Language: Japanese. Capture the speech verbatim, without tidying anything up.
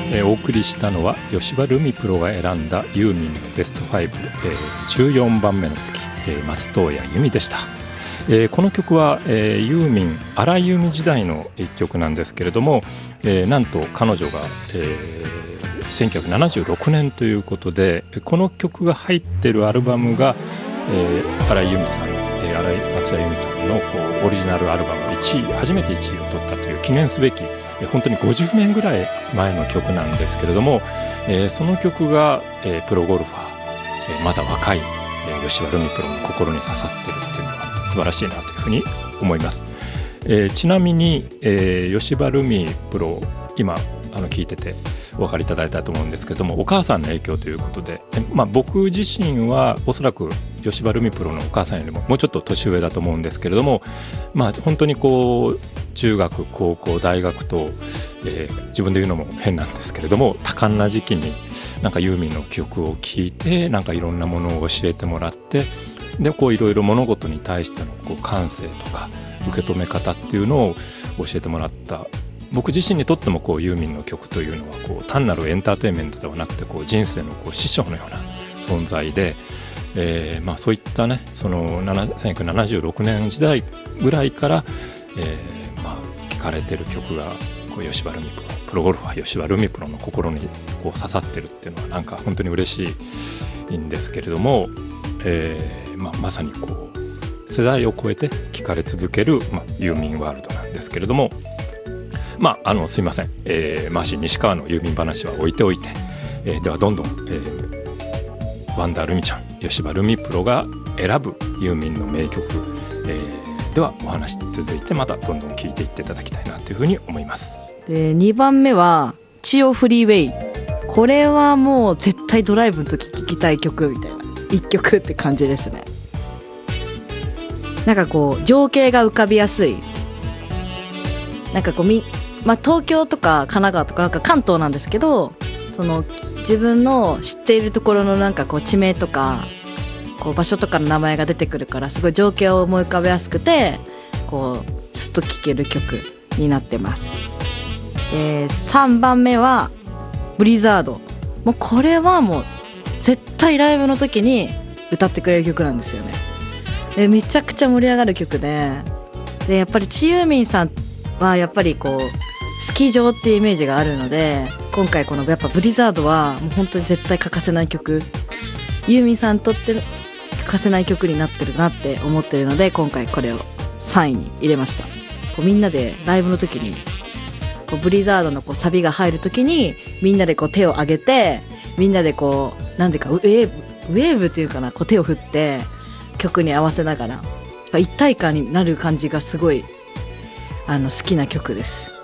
えー、お送りしたのは吉羽ルミプロが選んだユーミンのベストファイブ、えー、じゅうよんばんめの月、えー、松任谷由実でした。えー、この曲は、えー、ユーミン荒井由実時代の一曲なんですけれども、えー、なんと彼女が、えー、せんきゅうひゃくななじゅうろくねんということで、この曲が入っているアルバムが、えー、荒井由実さん、えー、荒井松田由実さんのこうオリジナルアルバムいちい、初めていちいを取ったという記念すべき、えー、本当にごじゅうねんぐらい前の曲なんですけれども、えー、その曲が、えー、プロゴルファー、えー、まだ若い、えー、吉羽ルミプロの心に刺さっているっていうのは素晴らしいなというふうに思います。えー、ちなみに、えー、吉羽ルミプロ今あの聞いててお分かりいただいたと思うんですけども、お母さんの影響ということで、まあ、僕自身はおそらく吉羽ルミプロのお母さんよりももうちょっと年上だと思うんですけれども、まあ、本当にこう中学高校大学と、えー、自分で言うのも変なんですけれども多感な時期になんかユーミンの曲を聴いてなんかいろんなものを教えてもらって、でこういろいろ物事に対してのこう感性とか受け止め方っていうのを教えてもらった。僕自身にとってもこうユーミンの曲というのはこう単なるエンターテインメントではなくてこう人生のこう師匠のような存在で、えーまあ、そういったねそのせんきゅうひゃくななじゅうろくねん時代ぐらいから、えーまあ、聴かれてる曲がこう吉羽ルミプロプロゴルファー吉羽ルミプロの心にこう刺さってるっていうのはなんか本当に嬉しいんですけれども、えーまあ、まさにこう世代を超えて聴かれ続ける、まあ、ユーミンワールドなんですけれども、まあ、あのすいません、えー、マーシー西川のユーミン話は置いておいて、えー、ではどんどん、えー、ワンダールミちゃん吉羽ルミプロが選ぶユーミンの名曲、えー、ではお話続いてまたどんどん聴いていっていただきたいなというふうに思います。 でにばんめはチオフリーウェイ。これはもう絶対ドライブの時聴きたい曲みたいないっきょくって感じですね。なんかこう情景が浮かびやすい、なんかこうみ、まあ、東京とか神奈川とかなんか関東なんですけど、その自分の知っているところのなんかこう地名とかこう場所とかの名前が出てくるからすごい情景を思い浮かべやすくてこうスッと聴ける曲になってます。でさんばんめはブリザード。もうこれはもう絶対ライブの時に歌ってくれる曲なんですよね。でめちゃくちゃ盛り上がる曲で、でやっぱりチユーミンさんはやっぱりこうスキー場っていうイメージがあるので、今回このやっぱブリザードはもう本当に絶対欠かせない曲、ユーミンさんにとって欠かせない曲になってるなって思ってるので、今回これをさんいに入れました。こうみんなでライブの時にこうブリザードのこうサビが入る時にみんなでこう手を上げて、みんなでこうなんでかウェーブウェーブっていうかな、こう手を振って曲に合わせながら一体感になる感じがすごいあの好きな曲です。